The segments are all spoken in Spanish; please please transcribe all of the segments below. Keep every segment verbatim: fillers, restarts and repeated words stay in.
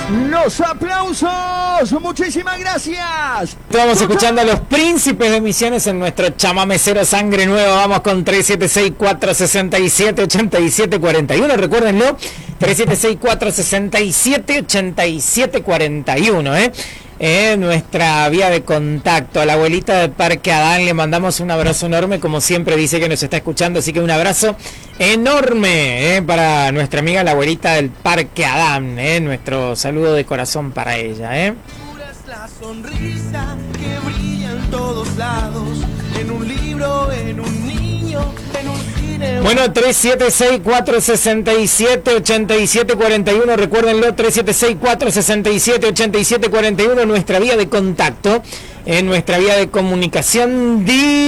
Los aplausos, muchísimas gracias. Estamos escuchando a los príncipes de Misiones en nuestro chamamecero Sangre Nueva. Vamos con tres siete seis, cuatro seis siete, ocho siete cuatro uno. Recuérdenlo, tres siete seis, cuatro seis siete, ocho siete cuatro uno, ¿eh? Eh, nuestra vía de contacto. A la abuelita de Parque Adán le mandamos un abrazo enorme, como siempre dice que nos está escuchando, así que un abrazo enorme eh, para nuestra amiga la abuelita del Parque Adán, eh, nuestro saludo de corazón para ella. Eh. La sonrisa que brilla en todos lados, en un libro, en un niño, en un cine. Bueno, tres siete seis, cuatro seis siete, ocho siete cuatro uno, recuérdenlo, tres siete seis, cuatro seis siete, ocho siete cuatro uno, nuestra vía de contacto, en nuestra vía de comunicación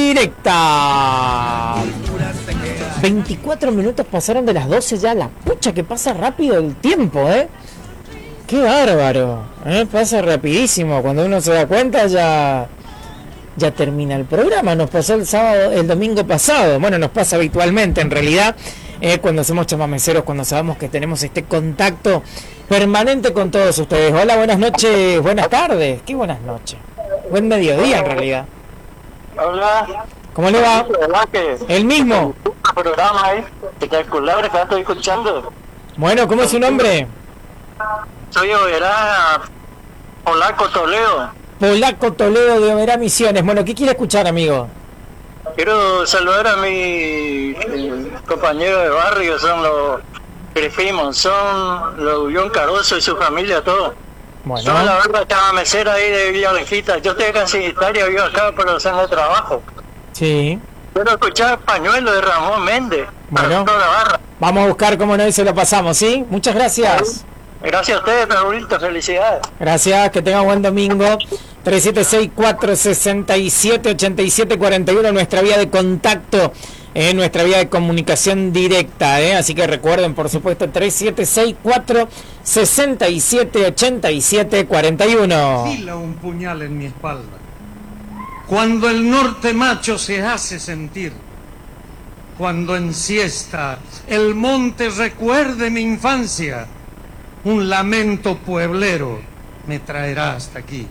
directa. veinticuatro minutos pasaron de las doce ya, la pucha que pasa rápido el tiempo, ¿eh? ¡Qué bárbaro! ¿Eh? Pasa rapidísimo, cuando uno se da cuenta ya... ya termina el programa. Nos pasó el sábado, el domingo pasado. Bueno, nos pasa habitualmente en realidad, eh, cuando hacemos chamameceros, cuando sabemos que tenemos este contacto permanente con todos ustedes. Hola, buenas noches, buenas tardes. ¿Qué buenas noches? Buen mediodía en realidad. Hola. ¿Cómo le va? El mismo. Programa, ¿eh? Espectacular, que estoy escuchando. Bueno, ¿cómo es su nombre? Soy Oberá Polaco Toledo. Polaco Toledo de Oberá Misiones. Bueno, ¿qué quiere escuchar, amigo? Quiero saludar a mi eh, compañero de barrio, son los Grifimos, son los Ullón Caroso y su familia, todo. Bueno. Son la verdad chamamecera ahí de Villa Lejita. Yo estoy acá en Sanitaria, vivo acá, pero haciendo trabajo. Sí. Quiero escuchar Pañuelo de Ramón Méndez. Bueno, para la barra. Vamos a buscar cómo no y se lo pasamos, ¿sí? Muchas gracias. Gracias a ustedes, Raulito, felicidades. Gracias, que tenga buen domingo. tres siete seis, cuatro seis siete, ocho siete cuatro uno, nuestra vía de contacto, eh, nuestra vía de comunicación directa, eh. Así que recuerden, por supuesto, tres siete seis, cuatro seis siete, ocho siete cuatro uno. Fila un puñal en mi espalda. Cuando el norte macho se hace sentir, cuando en siesta el monte recuerde mi infancia, un lamento pueblero me traerá hasta aquí.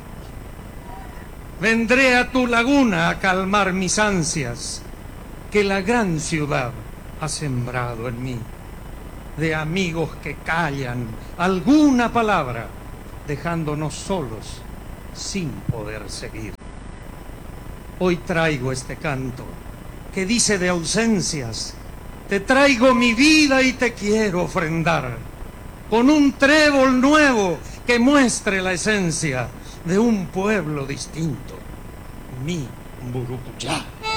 Vendré a tu laguna a calmar mis ansias, que la gran ciudad ha sembrado en mí, de amigos que callan alguna palabra, dejándonos solos sin poder seguir. Hoy traigo este canto que dice de ausencias, te traigo mi vida y te quiero ofrendar, con un trébol nuevo que muestre la esencia de un pueblo distinto, mi Murucuyá.